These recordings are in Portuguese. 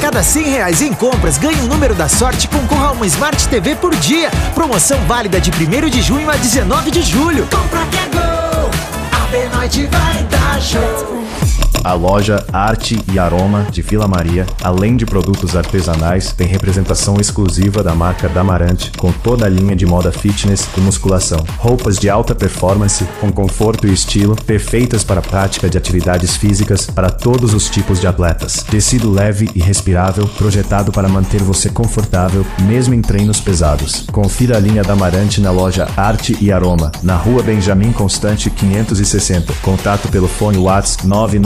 cada R$100 em compras, ganhe um número da sorte e concorra a uma Smart TV por dia. Promoção válida de 1º de junho a 19 de julho. Compra que é gol, a B-Noite vai dar show. A loja Arte e Aroma de Vila Maria, além de produtos artesanais, tem representação exclusiva da marca Damarante, com toda a linha de moda fitness e musculação. Roupas de alta performance, com conforto e estilo, perfeitas para a prática de atividades físicas para todos os tipos de atletas. Tecido leve e respirável, projetado para manter você confortável, mesmo em treinos pesados. Confira a linha Damarante na loja Arte e Aroma, na Rua Benjamin Constante 560. Contato pelo fone WhatsApp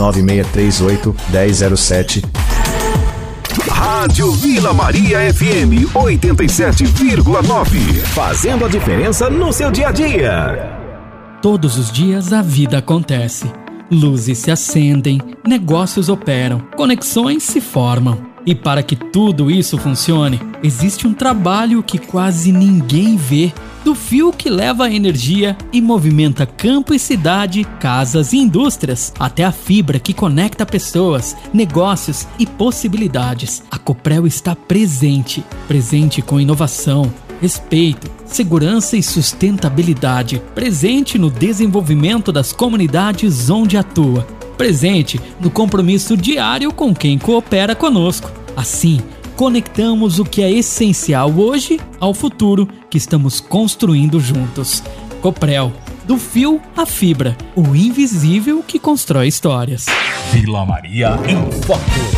99638-1007. Rádio Vila Maria FM 87,9. Fazendo a diferença no seu dia a dia. Todos os dias a vida acontece. Luzes se acendem, negócios operam, conexões se formam. E para que tudo isso funcione, existe um trabalho que quase ninguém vê. Do fio que leva a energia e movimenta campo e cidade, casas e indústrias, até a fibra que conecta pessoas, negócios e possibilidades. A Coprel está presente com inovação, respeito, segurança e sustentabilidade, presente no desenvolvimento das comunidades onde atua, presente no compromisso diário com quem coopera conosco. Assim, conectamos o que é essencial hoje ao futuro que estamos construindo juntos. Coprel, do fio à fibra, o invisível que constrói histórias. Vila Maria em Foco.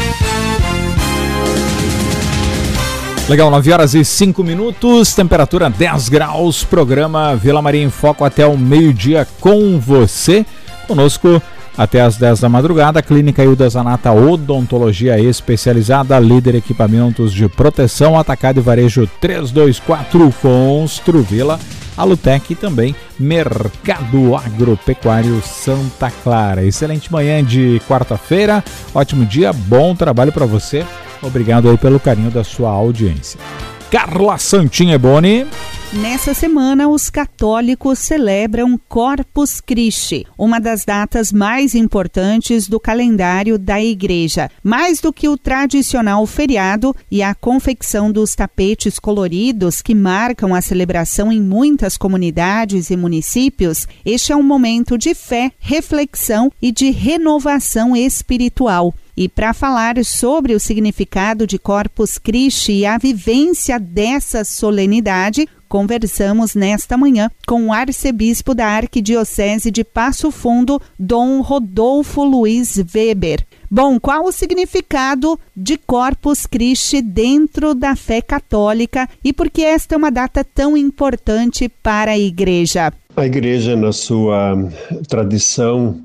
Legal, 9h05, temperatura 10 graus, programa Vila Maria em Foco até o meio-dia com você. Conosco até às 10 da madrugada, Clínica Hilda Zanata Odontologia Especializada, líder equipamentos de proteção, atacado e varejo 324, Construvila, Alutec e também Mercado Agropecuário Santa Clara. Excelente manhã de quarta-feira, ótimo dia, bom trabalho para você, obrigado aí pelo carinho da sua audiência. Carla Santinha Boni. Nessa semana, os católicos celebram Corpus Christi, uma das datas mais importantes do calendário da Igreja. Mais do que o tradicional feriado e a confecção dos tapetes coloridos que marcam a celebração em muitas comunidades e municípios, este é um momento de fé, reflexão e de renovação espiritual. E para falar sobre o significado de Corpus Christi e a vivência dessa solenidade, conversamos nesta manhã com o arcebispo da Arquidiocese de Passo Fundo, Dom Rodolfo Luiz Weber. Bom, qual o significado de Corpus Christi dentro da fé católica e por que esta é uma data tão importante para a Igreja? A Igreja, na sua tradição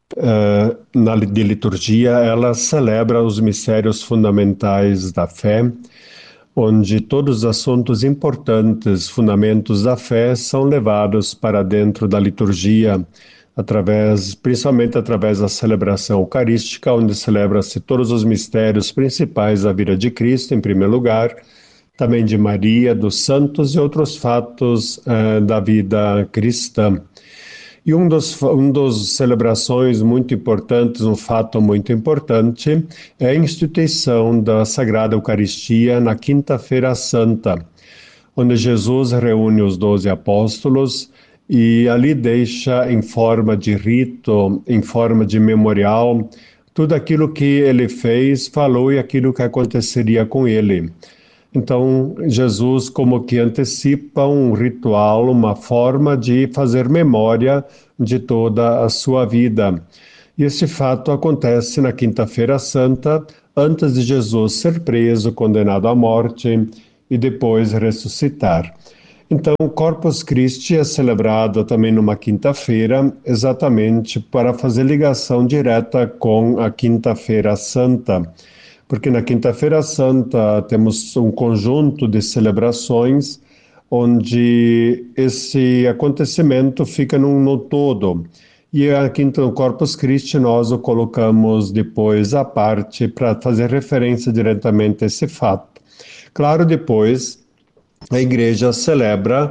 de liturgia, ela celebra os mistérios fundamentais da fé, onde todos os assuntos importantes, fundamentos da fé, são levados para dentro da liturgia, principalmente através da celebração eucarística, onde celebra-se todos os mistérios principais da vida de Cristo, em primeiro lugar, também de Maria, dos santos e outros fatos da vida cristã. E um dos celebrações muito importantes, um fato muito importante, é a instituição da Sagrada Eucaristia na Quinta-feira Santa, onde Jesus reúne os 12 apóstolos e ali deixa em forma de rito, em forma de memorial, tudo aquilo que ele fez, falou e aquilo que aconteceria com ele. Então, Jesus como que antecipa um ritual, uma forma de fazer memória de toda a sua vida. E esse fato acontece na Quinta-feira Santa, antes de Jesus ser preso, condenado à morte e depois ressuscitar. Então, Corpus Christi é celebrado também numa quinta-feira, exatamente para fazer ligação direta com a Quinta-feira Santa. Porque na Quinta-feira Santa temos um conjunto de celebrações onde esse acontecimento fica no todo. E aqui no Corpus Christi nós o colocamos depois à parte para fazer referência diretamente a esse fato. Claro, depois a Igreja celebra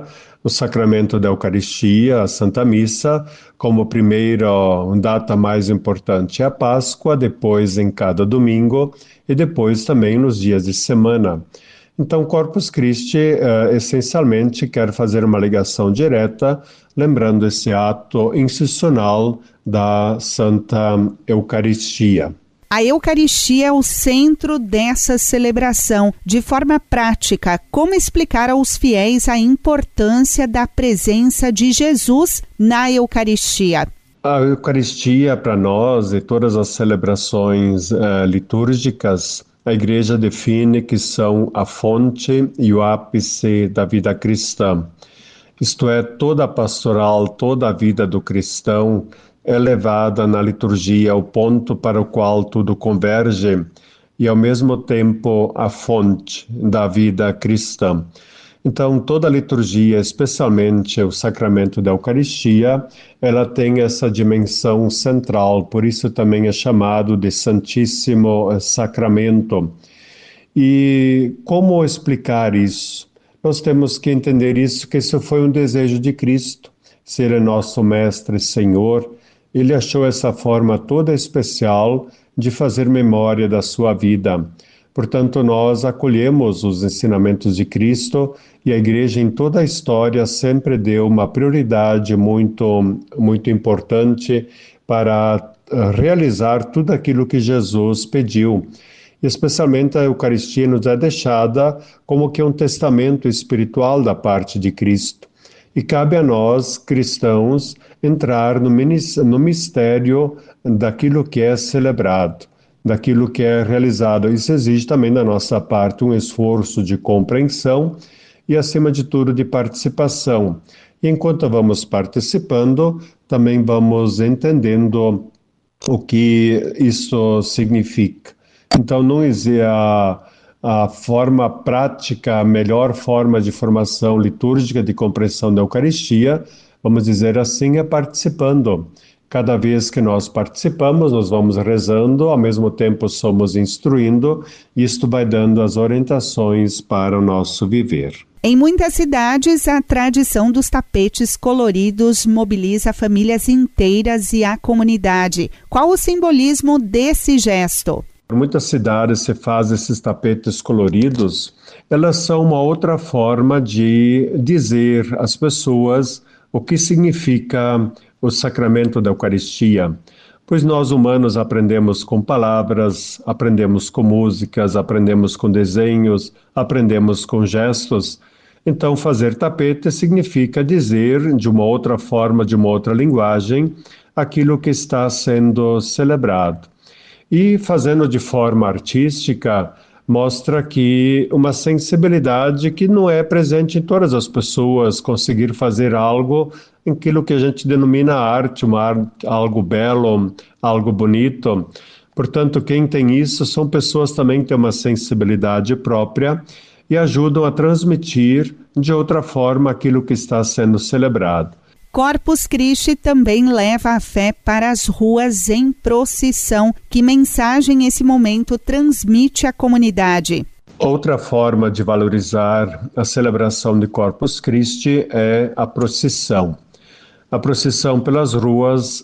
o sacramento da Eucaristia, a Santa Missa, como primeira data mais importante é a Páscoa, depois em cada domingo e depois também nos dias de semana. Então, Corpus Christi essencialmente quer fazer uma ligação direta, lembrando esse ato institucional da Santa Eucaristia. A Eucaristia é o centro dessa celebração. De forma prática, como explicar aos fiéis a importância da presença de Jesus na Eucaristia? A Eucaristia, para nós, e todas as celebrações litúrgicas, a Igreja define que são a fonte e o ápice da vida cristã. Isto é, toda a pastoral, toda a vida do cristão é levada na liturgia ao ponto para o qual tudo converge e, ao mesmo tempo, a fonte da vida cristã. Então, toda a liturgia, especialmente o sacramento da Eucaristia, ela tem essa dimensão central, por isso também é chamado de Santíssimo Sacramento. E como explicar isso? Nós temos que entender isso, que isso foi um desejo de Cristo, ser nosso Mestre e Senhor. Ele achou essa forma toda especial de fazer memória da sua vida. Portanto, nós acolhemos os ensinamentos de Cristo e a Igreja em toda a história sempre deu uma prioridade muito importante para realizar tudo aquilo que Jesus pediu. E especialmente a Eucaristia nos é deixada como que um testamento espiritual da parte de Cristo. E cabe a nós, cristãos, entrar no mistério daquilo que é celebrado, daquilo que é realizado. Isso exige também da nossa parte um esforço de compreensão e, acima de tudo, de participação. E enquanto vamos participando, também vamos entendendo o que isso significa. Então, não existe a forma prática, a melhor forma de formação litúrgica de compreensão da Eucaristia, vamos dizer assim, é participando. Cada vez que nós participamos, nós vamos rezando, ao mesmo tempo somos instruindo, e isto vai dando as orientações para o nosso viver. Em muitas cidades, a tradição dos tapetes coloridos mobiliza famílias inteiras e a comunidade. Qual o simbolismo desse gesto? Em muitas cidades se faz esses tapetes coloridos, elas são uma outra forma de dizer às pessoas o que significa o sacramento da Eucaristia. Pois nós humanos aprendemos com palavras, aprendemos com músicas, aprendemos com desenhos, aprendemos com gestos. Então fazer tapete significa dizer de uma outra forma, de uma outra linguagem, aquilo que está sendo celebrado. E fazendo de forma artística, mostra que uma sensibilidade que não é presente em todas as pessoas, conseguir fazer algo, aquilo que a gente denomina arte, algo belo, algo bonito. Portanto, quem tem isso são pessoas também que têm uma sensibilidade própria e ajudam a transmitir de outra forma aquilo que está sendo celebrado. Corpus Christi também leva a fé para as ruas em procissão. Que mensagem esse momento transmite à comunidade? Outra forma de valorizar a celebração de Corpus Christi é a procissão. A procissão pelas ruas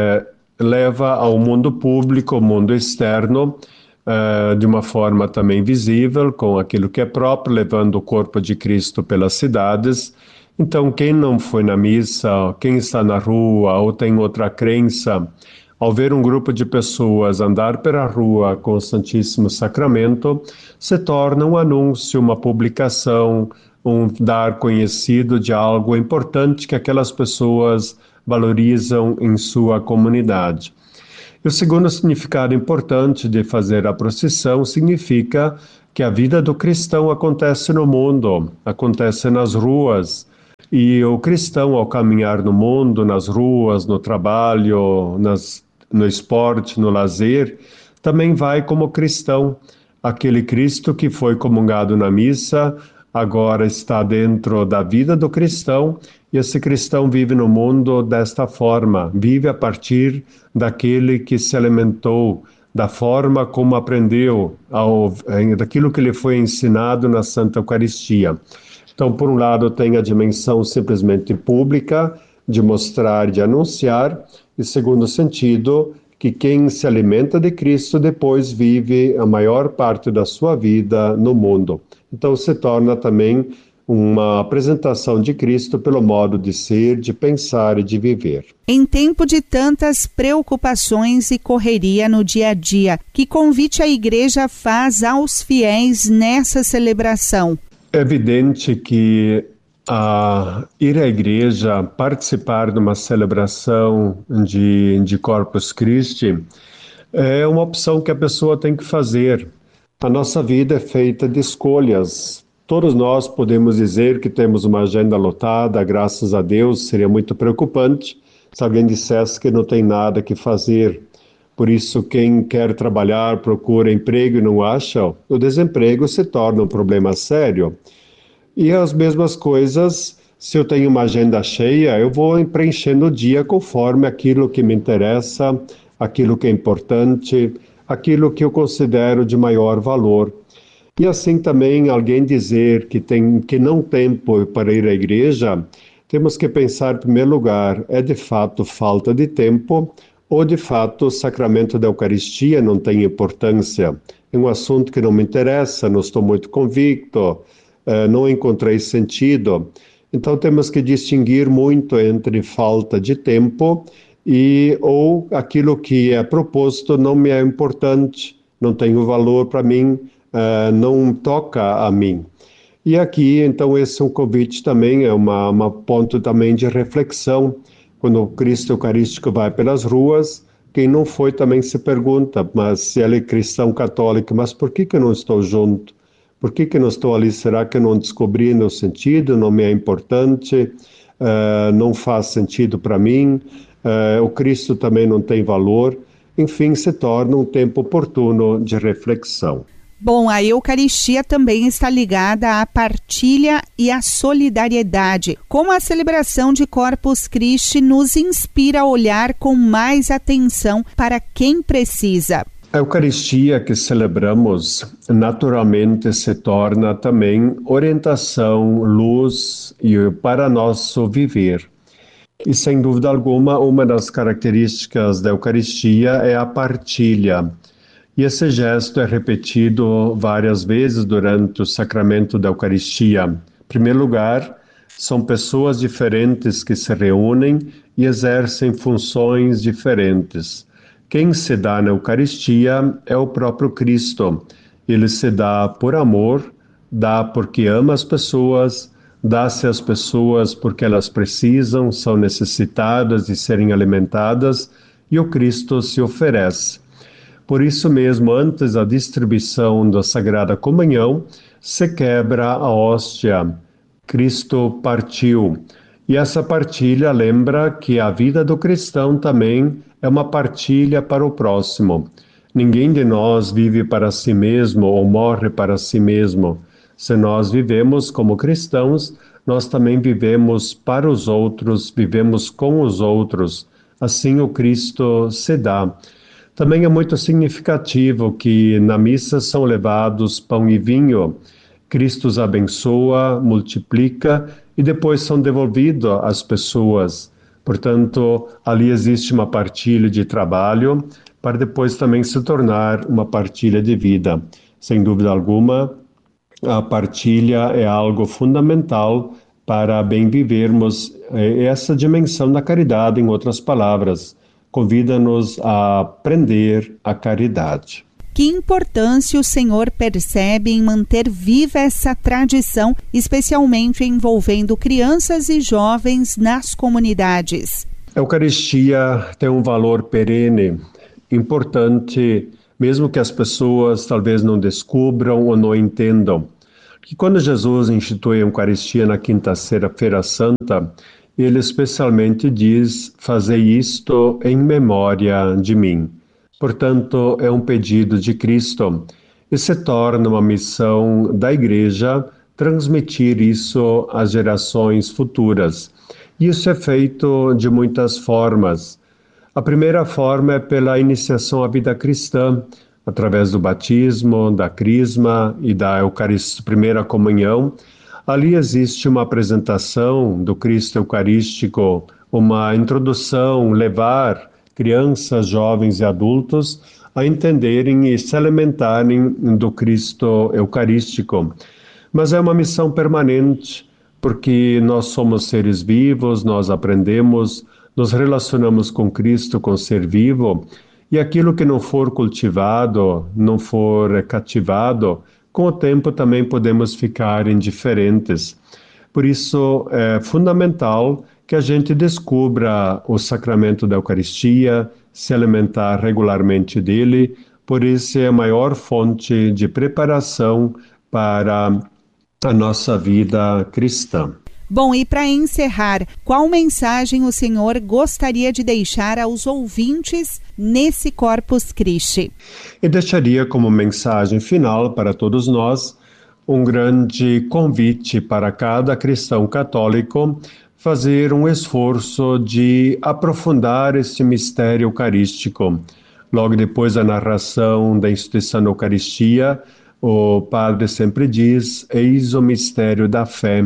leva ao mundo público, ao mundo externo, de uma forma também visível, com aquilo que é próprio, levando o corpo de Cristo pelas cidades. Então, quem não foi na missa, quem está na rua ou tem outra crença, ao ver um grupo de pessoas andar pela rua com o Santíssimo Sacramento, se torna um anúncio, uma publicação, um dar conhecido de algo importante que aquelas pessoas valorizam em sua comunidade. E o segundo significado importante de fazer a procissão significa que a vida do cristão acontece no mundo, acontece nas ruas. E o cristão, ao caminhar no mundo, nas ruas, no trabalho, no esporte, no lazer, também vai como cristão. Aquele Cristo que foi comungado na missa, agora está dentro da vida do cristão, e esse cristão vive no mundo desta forma, vive a partir daquele que se alimentou, da forma como aprendeu, daquilo que lhe foi ensinado na Santa Eucaristia. Então, por um lado, tem a dimensão simplesmente pública, de mostrar, de anunciar, e segundo sentido, que quem se alimenta de Cristo depois vive a maior parte da sua vida no mundo. Então, se torna também uma apresentação de Cristo pelo modo de ser, de pensar e de viver. Em tempo de tantas preocupações e correria no dia a dia, que convite a igreja faz aos fiéis nessa celebração? É evidente que ir à igreja, participar de uma celebração de Corpus Christi, é uma opção que a pessoa tem que fazer. A nossa vida é feita de escolhas. Todos nós podemos dizer que temos uma agenda lotada, graças a Deus. Seria muito preocupante se alguém dissesse que não tem nada que fazer. Por isso, quem quer trabalhar, procura emprego e não acha, o desemprego se torna um problema sério. E as mesmas coisas, se eu tenho uma agenda cheia, eu vou preenchendo o dia conforme aquilo que me interessa, aquilo que é importante, aquilo que eu considero de maior valor. E assim também alguém dizer que não tem tempo para ir à igreja, temos que pensar em primeiro lugar, é de fato falta de tempo ou de fato o sacramento da Eucaristia não tem importância? É um assunto que não me interessa, não estou muito convicto, não encontrei sentido. Então temos que distinguir muito entre falta de tempo ou aquilo que é proposto não me é importante, não tem valor para mim, não toca a mim. E aqui, então, esse é um convite também, é uma ponto também de reflexão. Quando o Cristo Eucarístico vai pelas ruas, quem não foi também se pergunta, mas se ele é cristão católico, mas por que eu não estou junto? Por que não estou ali? Será que eu não descobri meu sentido? Não me é importante? Não faz sentido para mim? O Cristo também não tem valor? Enfim, se torna um tempo oportuno de reflexão. Bom, a Eucaristia também está ligada à partilha e à solidariedade. Como a celebração de Corpus Christi nos inspira a olhar com mais atenção para quem precisa. A Eucaristia que celebramos naturalmente se torna também orientação, luz para nosso viver. E sem dúvida alguma, uma das características da Eucaristia é a partilha. E esse gesto é repetido várias vezes durante o sacramento da Eucaristia. Em primeiro lugar, são pessoas diferentes que se reúnem e exercem funções diferentes. Quem se dá na Eucaristia é o próprio Cristo. Ele se dá por amor, dá porque ama as pessoas, dá-se às pessoas porque elas precisam, são necessitadas de serem alimentadas, e o Cristo se oferece. Por isso mesmo, antes da distribuição da Sagrada Comunhão, se quebra a hóstia. Cristo partiu. E essa partilha lembra que a vida do cristão também é uma partilha para o próximo. Ninguém de nós vive para si mesmo ou morre para si mesmo. Se nós vivemos como cristãos, nós também vivemos para os outros, vivemos com os outros. Assim o Cristo se dá. Também é muito significativo que na missa são levados pão e vinho. Cristo os abençoa, multiplica e depois são devolvidos às pessoas. Portanto, ali existe uma partilha de trabalho para depois também se tornar uma partilha de vida. Sem dúvida alguma, a partilha é algo fundamental para bem vivermos essa dimensão da caridade, em outras palavras. Convida-nos a aprender a caridade. Que importância o Senhor percebe em manter viva essa tradição, especialmente envolvendo crianças e jovens nas comunidades? A Eucaristia tem um valor perene, importante, mesmo que as pessoas talvez não descubram ou não entendam. Que quando Jesus institui a Eucaristia na Quinta-feira Santa, ele especialmente diz: fazei isto em memória de mim. Portanto, é um pedido de Cristo e se torna uma missão da Igreja transmitir isso às gerações futuras. Isso é feito de muitas formas. A primeira forma é pela iniciação à vida cristã, através do batismo, da crisma e da primeira comunhão. Ali existe uma apresentação do Cristo Eucarístico, uma introdução, levar crianças, jovens e adultos a entenderem e se alimentarem do Cristo Eucarístico. Mas é uma missão permanente, porque nós somos seres vivos, nós aprendemos, nos relacionamos com Cristo, com o ser vivo, e aquilo que não for cultivado, não for cativado, com o tempo também podemos ficar indiferentes. Por isso é fundamental que a gente descubra o sacramento da Eucaristia, se alimentar regularmente dele, por isso é a maior fonte de preparação para a nossa vida cristã. Bom, e para encerrar, qual mensagem o senhor gostaria de deixar aos ouvintes nesse Corpus Christi? E deixaria como mensagem final para todos nós um grande convite para cada cristão católico fazer um esforço de aprofundar este mistério eucarístico. Logo depois da narração da instituição da Eucaristia, o padre sempre diz: eis o mistério da fé.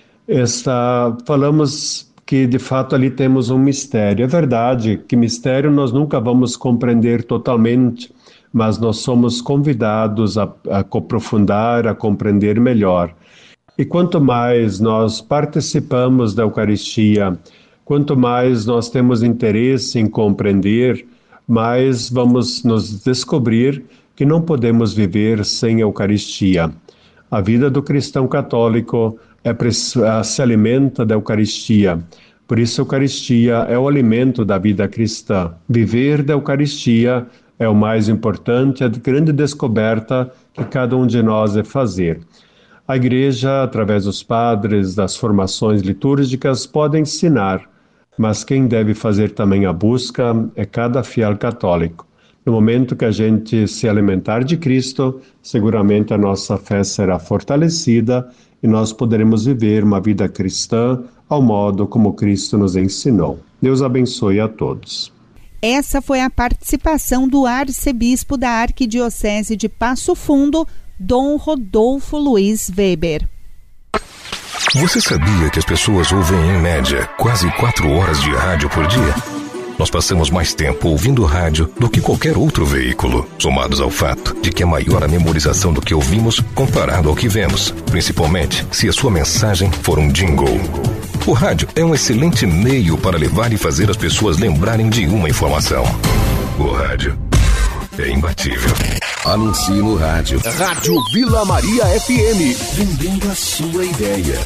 Falamos que de fato ali temos um mistério. É verdade que mistério nós nunca vamos compreender totalmente, mas nós somos convidados a aprofundar, a compreender melhor. E quanto mais nós participamos da Eucaristia, quanto mais nós temos interesse em compreender, mais vamos nos descobrir que não podemos viver sem a Eucaristia. A vida do cristão católico se alimenta da Eucaristia. Por isso a Eucaristia é o alimento da vida cristã. Viver da Eucaristia é o mais importante, a grande descoberta que cada um de nós é fazer. A Igreja, através dos padres, das formações litúrgicas, pode ensinar, mas quem deve fazer também a busca é cada fiel católico. No momento que a gente se alimentar de Cristo, seguramente a nossa fé será fortalecida e nós poderemos viver uma vida cristã ao modo como Cristo nos ensinou. Deus abençoe a todos. Essa foi a participação do arcebispo da Arquidiocese de Passo Fundo, Dom Rodolfo Luiz Weber. Você sabia que as pessoas ouvem, em média, quase 4 horas de rádio por dia? Nós passamos mais tempo ouvindo rádio do que qualquer outro veículo, somados ao fato de que é maior a memorização do que ouvimos comparado ao que vemos, principalmente se a sua mensagem for um jingle. O rádio é um excelente meio para levar e fazer as pessoas lembrarem de uma informação. O rádio é imbatível. Anuncie no rádio. Rádio Vila Maria FM. Vendendo a sua ideia.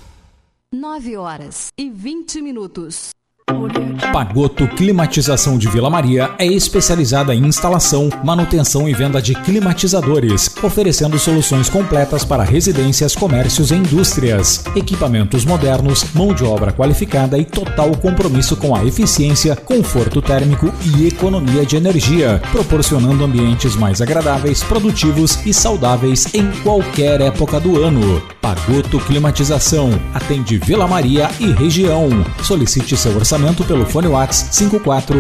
9h20. Pagoto Climatização de Vila Maria é especializada em instalação, manutenção e venda de climatizadores, oferecendo soluções completas para residências, comércios e indústrias. Equipamentos modernos, mão de obra qualificada e total compromisso com a eficiência, conforto térmico e economia de energia, proporcionando ambientes mais agradáveis, produtivos e saudáveis em qualquer época do ano. Pagoto Climatização atende Vila Maria e região. Solicite seu orçamento pelo fone WhatsApp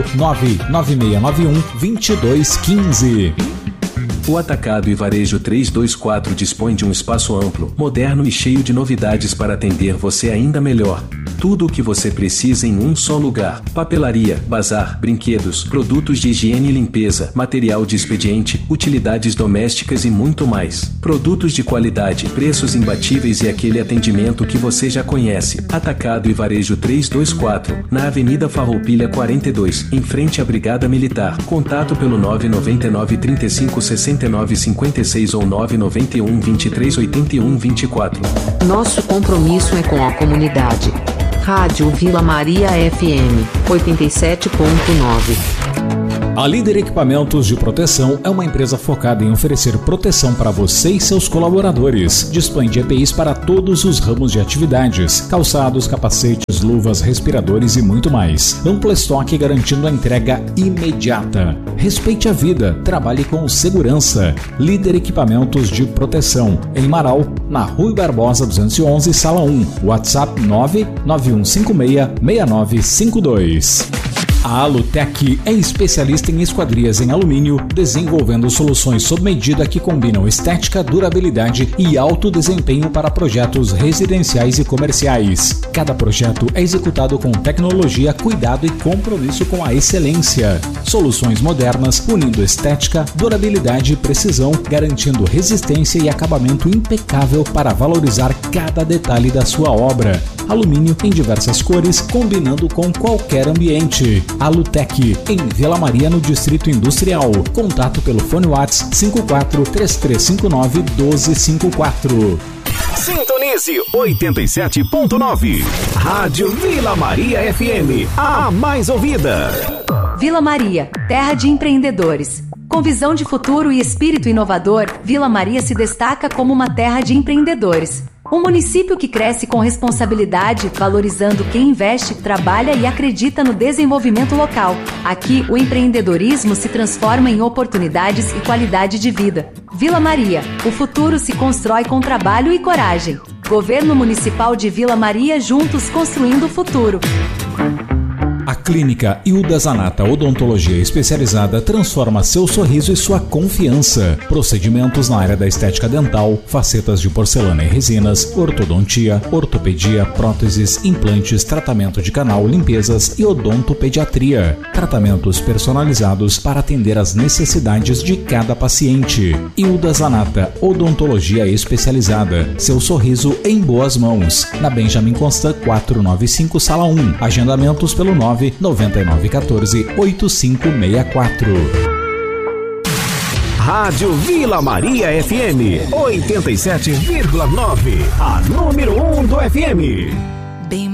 549-9691-2215. O Atacado e Varejo 324 dispõe de um espaço amplo, moderno e cheio de novidades para atender você ainda melhor. Tudo o que você precisa em um só lugar: papelaria, bazar, brinquedos, produtos de higiene e limpeza, material de expediente, utilidades domésticas e muito mais. Produtos de qualidade, preços imbatíveis e aquele atendimento que você já conhece. Atacado e Varejo 324, na Avenida Farroupilha 42, em frente à Brigada Militar. Contato pelo 999 35 69 56 ou 991 23 81 24. Nosso compromisso é com a comunidade. Rádio Vila Maria FM 87.9. A Líder Equipamentos de Proteção é uma empresa focada em oferecer proteção para você e seus colaboradores. Dispõe de EPIs para todos os ramos de atividades: calçados, capacetes, luvas, respiradores e muito mais. Amplo estoque garantindo a entrega imediata. Respeite a vida, trabalhe com segurança. Líder Equipamentos de Proteção, em Marau, na Rui Barbosa 211, Sala 1. WhatsApp 991566952. A Alutec é especialista em esquadrias em alumínio, desenvolvendo soluções sob medida que combinam estética, durabilidade e alto desempenho para projetos residenciais e comerciais. Cada projeto é executado com tecnologia, cuidado e compromisso com a excelência. Soluções modernas, unindo estética, durabilidade e precisão, garantindo resistência e acabamento impecável para valorizar cada detalhe da sua obra. Alumínio em diversas cores, combinando com qualquer ambiente. Alutec, em Vila Maria, no Distrito Industrial. Contato pelo fone WhatsApp 54 3359 1254. Sintonize 87.9. Rádio Vila Maria FM, a mais ouvida. Vila Maria, terra de empreendedores. Com visão de futuro e espírito inovador, Vila Maria se destaca como uma terra de empreendedores. Um município que cresce com responsabilidade, valorizando quem investe, trabalha e acredita no desenvolvimento local. Aqui, o empreendedorismo se transforma em oportunidades e qualidade de vida. Vila Maria, o futuro se constrói com trabalho e coragem. Governo Municipal de Vila Maria, juntos construindo o futuro. A Clínica Hilda Zanata Odontologia Especializada transforma seu sorriso e sua confiança. Procedimentos na área da estética dental, facetas de porcelana e resinas, ortodontia, ortopedia, próteses, implantes, tratamento de canal, limpezas e odontopediatria. Tratamentos personalizados para atender às necessidades de cada paciente. Hilda Zanata Odontologia Especializada. Seu sorriso em boas mãos. Na Benjamin Constant 495, Sala 1. Agendamentos pelo 99914-8564. Rádio Vila Maria FM 87,9. A número 1 do FM.